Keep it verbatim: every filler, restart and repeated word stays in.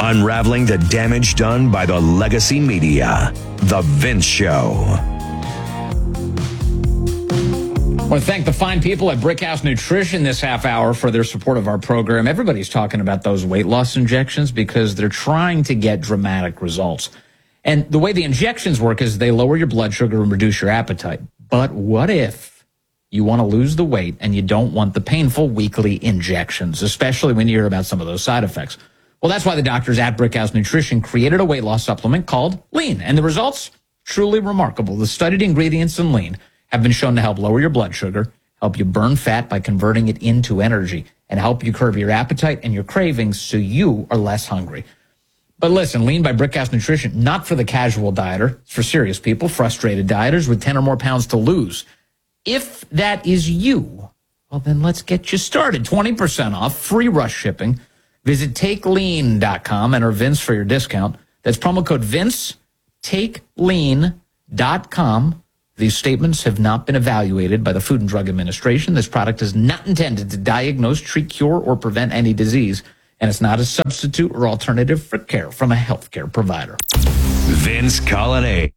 Unraveling the damage done by the legacy media. The Vince Show. I want to thank the fine people at Brickhouse Nutrition this half hour for their support of our program. Everybody's talking about those weight loss injections because they're trying to get dramatic results. And the way the injections work is they lower your blood sugar and reduce your appetite. But what if you want to lose the weight and you don't want the painful weekly injections, especially when you hear about some of those side effects? Well, that's why the doctors at Brickhouse Nutrition created a weight loss supplement called Lean. And the results? Truly remarkable. The studied ingredients in Lean have been shown to help lower your blood sugar, help you burn fat by converting it into energy, and help you curb your appetite and your cravings so you are less hungry. But listen, Lean by Brickhouse Nutrition, not for the casual dieter. It's for serious people, frustrated dieters with ten or more pounds to lose. If that is you, well, then let's get you started. twenty percent off, free rush shipping. Visit take lean dot com, enter Vince for your discount. That's promo code Vince, take lean dot com. These statements have not been evaluated by the Food and Drug Administration. This product is not intended to diagnose, treat, cure, or prevent any disease, and it's not a substitute or alternative for care from a healthcare provider. Vince Colonnade.